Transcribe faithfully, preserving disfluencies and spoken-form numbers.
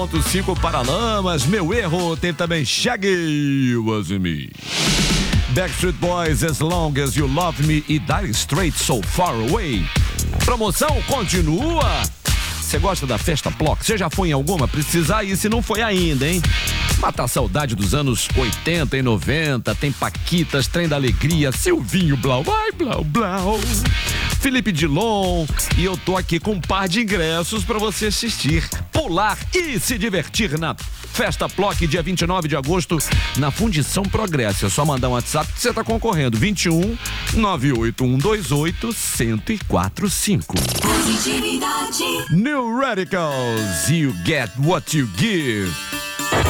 cinco Paralamas, Meu Erro, tem também Shaggy, Was Me. Backstreet Boys, As Long As You Love Me e Dire Straits, So Far Away. Promoção continua. Você gosta da Festa Ploc? Você já foi em alguma? Precisa ir se não foi ainda, hein? Mata a saudade dos anos oitenta e noventa, tem Paquitas, Trem da Alegria, Silvinho Blau, ai Blau Blau, Felipe Dilon, e eu tô aqui com um par de ingressos pra você assistir, pular e se divertir na Festa Ploc, dia vinte e nove de agosto, na Fundição Progresso. É só mandar um WhatsApp que você tá concorrendo, vinte e um, nove oito um dois oito, zero zero quatro cinco. Positividade. New Radicals, You Get What You Give.